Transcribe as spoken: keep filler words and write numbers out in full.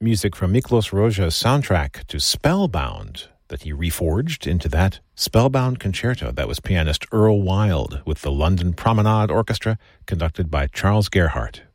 music from Miklos Rozsa's soundtrack to Spellbound that he reforged into that Spellbound Concerto. That was pianist Earl Wild with the London Promenade Orchestra, conducted by Charles Gerhardt.